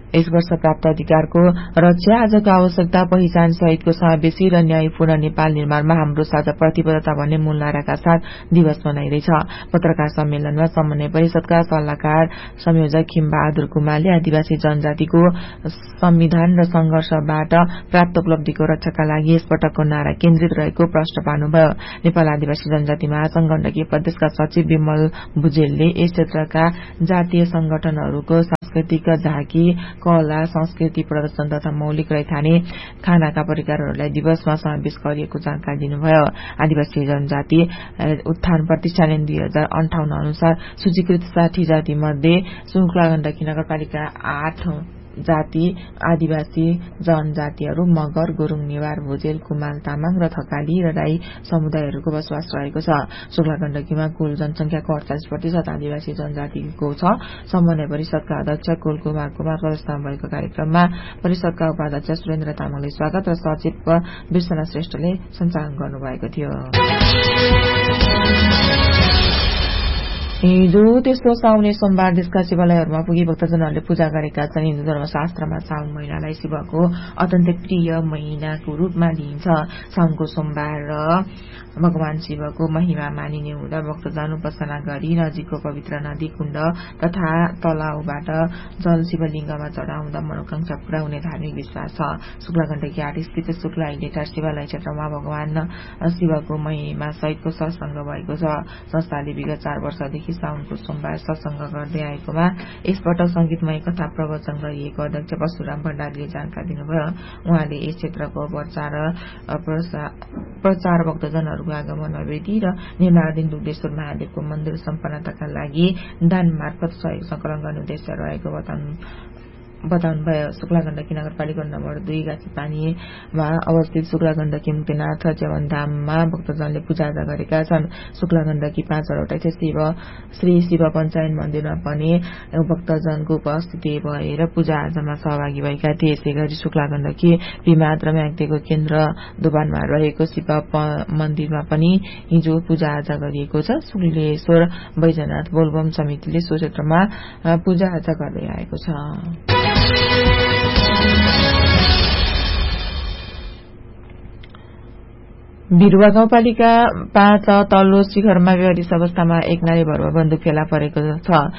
यस वर्ष प्राप्त अधिकारको रक्षा आजको आवश्यकता पहिचान सहितको समावेशी र न्यायपूर्ण नेपाल निर्माणमा हाम्रो साझा प्रतिबद्धता भन्ने मूल नाराका साथ दिवस मनाइरहेछ। पत्रकार सम्मेलनमा समन्वय परिषदका सल्लाहकार संयोजक खिमबहादुर कुमारले आदिवासी जनजातिको संविधान र संघर्षबाट प्राप्त उपलब्धिको रक्षाका लागि यसपटकको नारा केन्द्रित रहेको प्रश्न पार्नुभयो। नेपाल आदिवासी जनजाति महासंघ गण्डकी प्रदेशका सचिव विमल भुजेलले यस क्षेत्रका जातीय संगठनहरूको सांस्कृतिक झाँकी, कला, संस्कृति प्रदर्शन तथा मौलिक रैथाने खानाका परिकारहरूलाई दिवसमा समावेश गरिएको जानकारी दिनुभयो। आदिवासी जनजाति उत्थान प्रतिष्ठान 2058 अनुसार सूचीकृत 60 जाति मध्ये सुकुला गण्डकी नगरपालिका 8 जाति आदिवासी जनजातिहरू मगर, गुरूङ, नेवार, भुजेल, कुमाल, तामाङ र थकाली र राई समुदायहरूको बसोबास रहेको छ। सुकुला गण्डकीमा कुल जनसंख्याको 48% आदिवासी जनजातिको छ। समन्वय परिषदका अध्यक्ष कुलकुमार कुमार प्रदेशमा भएको कार्यक्रममा परिषदका उपाध्यक्ष सुरेन्द्र तामाङले स्वागत र सचिव बिर्सना श्रेष्ठले सञ्चालन गर्नुभएको थियो। हिजो तेस्रो साउने सोमबार देशका शिवालयहरूमा पुगी भक्तजनहरूले पूजा गरेका छन्। हिन्दू धर्मशास्त्रमा साउन महिनालाई शिवको अत्यन्तै प्रिय महिनाको रूपमा लिइन्छ। साउनको सोमबार र भगवान शिवको महिमा मानिने हुँदा भक्तजन उपासना गरी नजिकको पवित्र नदी, कुण्ड तथा तलाउबाट जल शिवलिङ्गमा चढाउँदा मनोकांक्षा पूरा हुने धार्मिक विश्वास छ। शुक्ला गण्डकी 8 स्थित शुक्ला इलेटार शिवालय क्षेत्रमा भगवान शिवको महिमा सहितको सत्संग भएको छ। संस्थाले विगत 4 वर्षदेखि साउनको सोमबार सत्संग गर्दै आएकोमा यसपटक संगीतमय कथा प्रवचन गरिएको अध्यक्ष परशुराम भण्डारीले जानकारी दिनुभयो। उहाँले यस क्षेत्रको प्रचार भक्तजनहरूको आगमनमा वृद्धि र निर्माणाधीन दुग्धेश्वर महादेवको मन्दिर सम्पन्नताका लागि दान मार्फत सहयोग संकलन गर्ने उद्देश्य रहेको बताउनुभयो। शुक्ला गण्डकी नगरपालिका नम्बर 2 गाछीपानीमा अवस्थित शुक्ला गण्डकी मुक्तिनाथ च्यवनधाममा भक्तजनले पूजाआजा गरेका छन्। शुक्ला गण्डकी 5 वटा श्री शिव पञ्चायत मन्दिरमा पनि भक्तजनको उपस्थिति भएर पूजाआजामा सहभागी भएका थिए। यसैगरी शुक्ला गण्डकी विमाद र म्याग्देको केन्द्र दोबानमा रहेको शिव मन्दिरमा पनि हिजो पूजाआजा गरिएको छ। शुक्लेश्वर बैजनाथ बोलबम समितिले सो क्षेत्रमा पूजाआजा गर्दै आएको छ। बिरुवा गाउँपालिका 5 तल्लो शिखरमा बेहोरिस अवस्थामा एक नारी भरुवा बन्दुक फेला परेको छ।